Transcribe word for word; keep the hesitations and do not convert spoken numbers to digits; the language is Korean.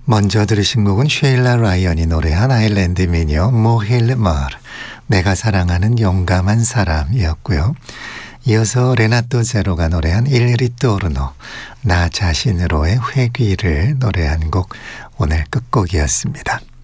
먼저 들으신 곡은 쉐일라 라이언이 노래한 아일랜드 미녀 모힐 마르, 내가 사랑하는 용감한 사람이었고요. 이어서 레나토 제로가 노래한 Il ritorno, 나 자신으로의 회귀를 노래한 곡 오늘 끝곡이었습니다.